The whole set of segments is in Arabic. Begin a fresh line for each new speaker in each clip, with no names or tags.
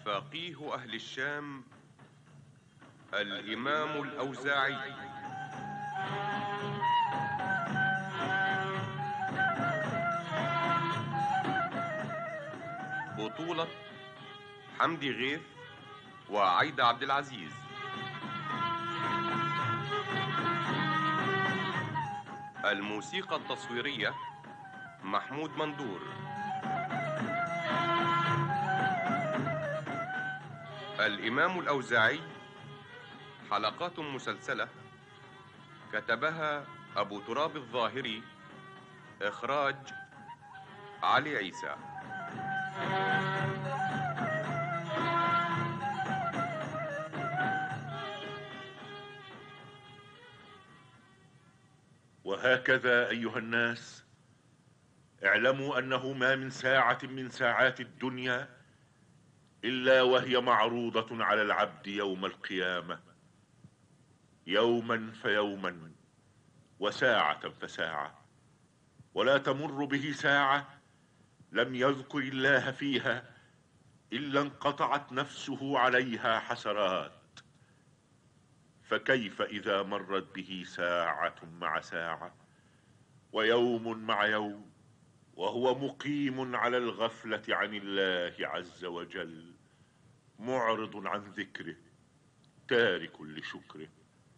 فقيه أهل الشام الإمام الأوزاعي. بطولة حمدي غيث وعايدة عبد العزيز. الموسيقى التصويرية محمود مندور. الإمام الأوزاعي حلقات مسلسلة كتبها أبو تراب الظاهري، إخراج علي عيسى.
وهكذا أيها الناس، اعلموا أنه ما من ساعة من ساعات الدنيا إلا وهي معروضة على العبد يوم القيامة، يوما فيوما وساعة فساعة، ولا تمر به ساعة لم يذكر الله فيها إلا انقطعت نفسه عليها حسرات. فكيف إذا مرت به ساعة مع ساعة ويوم مع يوم وهو مقيم على الغفلة عن الله عز وجل، معرض عن ذكره، تارك لشكره.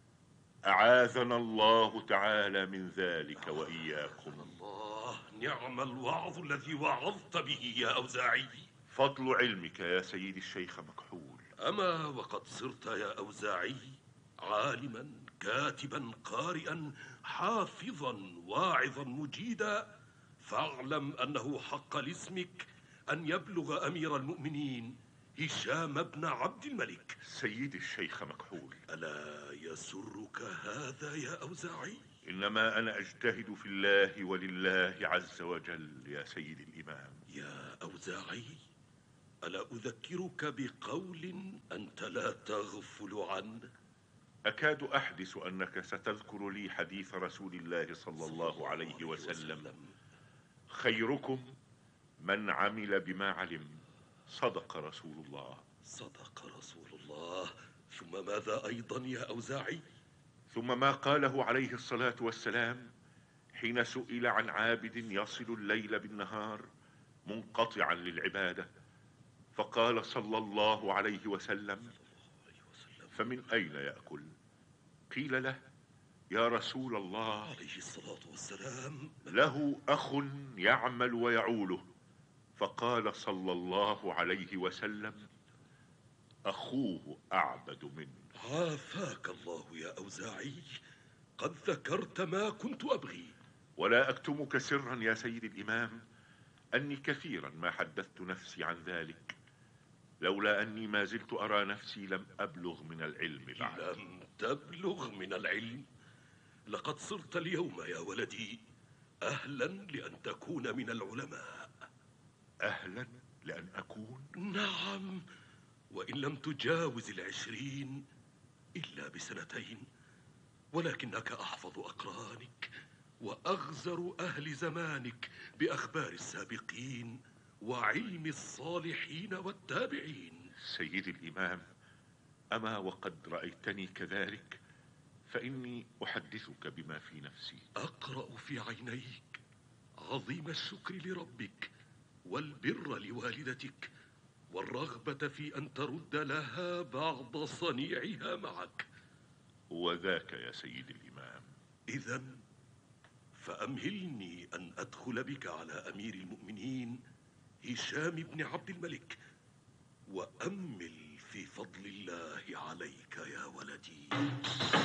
أعاذنا الله تعالى من ذلك وإياكم.
الله، نعم الوعظ الذي وعظت به يا أوزاعي.
فضل علمك يا سيدي الشيخ مكحول.
أما وقد صرت يا أوزاعي عالما كاتبا قارئا حافظا واعظا مجيدا، فاعلم أنه حق لاسمك أن يبلغ أمير المؤمنين هشام بن عبد الملك.
سيدي الشيخ مكحول،
ألا يسرك هذا يا أوزاعي؟
إنما أنا أجتهد في الله ولله عز وجل يا سيدي الإمام.
يا أوزاعي، ألا أذكرك بقول أنت لا تغفل عنه؟
أكاد أحدث أنك ستذكر لي حديث رسول الله صلى الله عليه وسلم: خيركم من عمل بما علم. صدق رسول الله.
صدق رسول الله. ثم ماذا أيضا يا أوزاعي؟
ثم ما قاله عليه الصلاة والسلام حين سئل عن عابد يصل الليل بالنهار منقطعا للعبادة، فقال صلى الله عليه وسلم: فمن أين يأكل؟ قيل له: يا رسول الله،
عليه الصلاة والسلام،
له أخ يعمل ويعوله. فقال صلى الله عليه وسلم: أخوه أعبد منه.
عافاك الله يا أوزاعي، قد ذكرت ما كنت أبغي.
ولا أكتمك سرا يا سيدي الإمام أني كثيرا ما حدثت نفسي عن ذلك، لولا أني ما زلت أرى نفسي لم أبلغ من العلم بعد.
لم تبلغ من العلم؟ لقد صرت اليوم يا ولدي أهلا لأن تكون من العلماء.
أهلا لأن أكون؟
نعم، وإن لم تجاوز 20 إلا بسنتين، ولكنك أحفظ أقرانك وأغزر أهل زمانك بأخبار السابقين وعلم الصالحين والتابعين.
سيدي الإمام، أما وقد رأيتني كذلك فإني أحدثك بما في نفسي.
أقرأ في عينيك عظيم الشكر لربك والبر لوالدتك والرغبة في أن ترد لها بعض صنيعها معك.
وذاك يا سيدي الإمام.
إذن فأمهلني أن أدخل بك على أمير المؤمنين هشام بن عبد الملك، وأمل في فضل الله عليك يا ولدي.